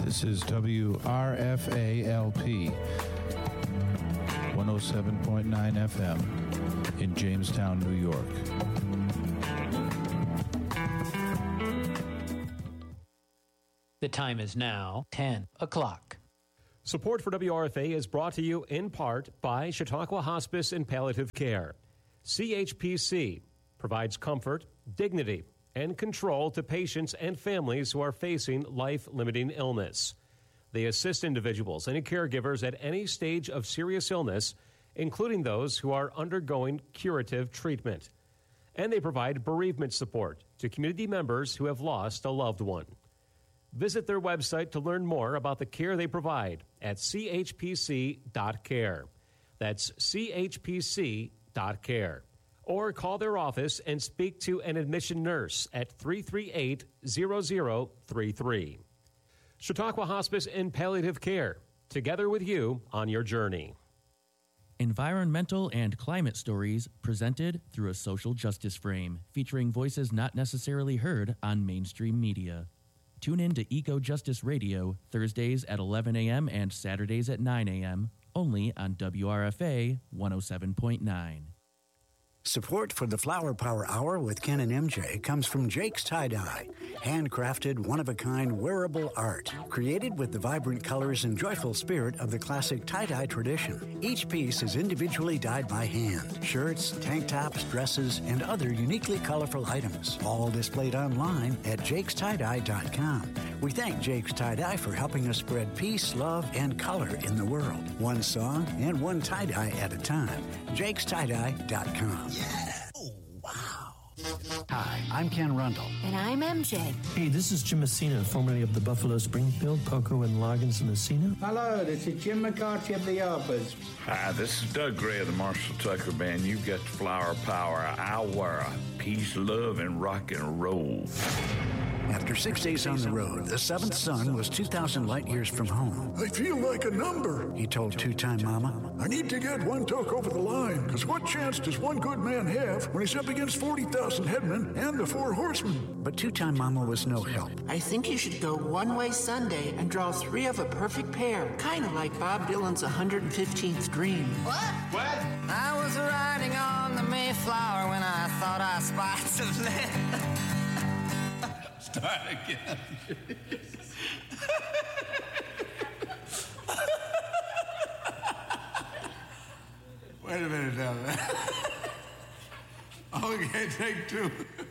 This is WRFA-LP 107.9 FM in Jamestown, New York. The time is now 10 o'clock. Support for WRFA is brought to you in part by Chautauqua Hospice and Palliative Care. CHPC provides comfort, dignity, and control to patients and families who are facing life-limiting illness. They assist individuals and caregivers at any stage of serious illness, including those who are undergoing curative treatment. And they provide bereavement support to community members who have lost a loved one. Visit their website to learn more about the care they provide at chpc.care. That's chpc.care. Or call their office and speak to an admission nurse at 338-0033. Chautauqua Hospice and Palliative Care, together with you on your journey. Environmental and climate stories presented through a social justice frame, featuring voices not necessarily heard on mainstream media. Tune in to Eco Justice Radio Thursdays at 11 a.m. and Saturdays at 9 a.m. only on WRFA 107.9. Support for the Flower Power Hour with Ken and MJ comes from Jake's Tie-Dye, handcrafted, one-of-a-kind wearable art, created with the vibrant colors and joyful spirit of the classic tie-dye tradition. Each piece is individually dyed by hand. Shirts, tank tops, dresses, and other uniquely colorful items, all displayed online at jakestie-dye.com. We thank Jake's Tie-Dye for helping us spread peace, love, and color in the world. One song and one tie-dye at a time. jakestie-dye.com. Yeah. Oh, wow. Hi, I'm Ken Rundle. And I'm MJ. Hey, this is Jim Messina, formerly of the Buffalo Springfield, Poco and Loggins Messina. Hello, this is Jim McCarthy of the Yardbirds. Hi, this is Doug Gray of the Marshall Tucker Band. You've got the Flower Power Hour. Peace, love, and rock and roll. After 6 days on the road, the seventh son was 2,000 light years from home. I feel like a number, he told two-time Mama. I need to get one toke over the line, because what chance does one good man have when he's up against 40,000 headmen and the 4 horsemen? But two-time Mama was no help. I think you should go one-way Sunday and draw 3 of a perfect pair, kind of like Bob Dylan's 115th Dream. What? I was riding on the Mayflower when I thought I spied some land. Start again. Wait a minute now, man. Okay, take 2.